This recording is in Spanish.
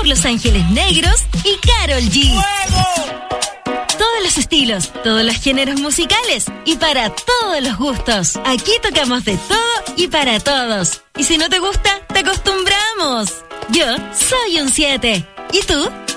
Los Ángeles Negros y Karol G. ¡Fuego! Todos los estilos, todos los géneros musicales y para todos los gustos. Aquí tocamos de todo y para todos. Y si no te gusta, te acostumbramos. Yo soy un 7. ¿Y tú?